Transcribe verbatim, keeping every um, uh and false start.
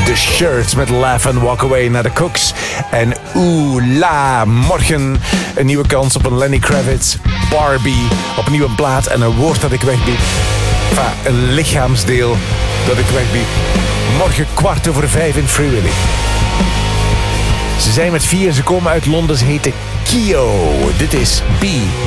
The Shirts met Laugh and Walk Away naar de Cooks. En Oeh La, morgen een nieuwe kans op een Lenny Kravitz, Barbie, op een nieuwe plaat en een woord dat ik wegbied. Enfin, een lichaamsdeel dat ik wegbied. Morgen kwart over vijf in Free Willy. Ze zijn met vier, ze komen uit Londen, ze heten Kio. Dit is Be